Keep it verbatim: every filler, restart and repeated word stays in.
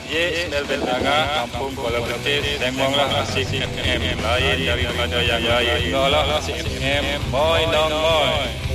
Ye Melvin Aga, Kampung Kuala Betis, Sembanglah Asik F M, lain daripada yang lain. Dengarlah Asik F M, Moy Nong Moy.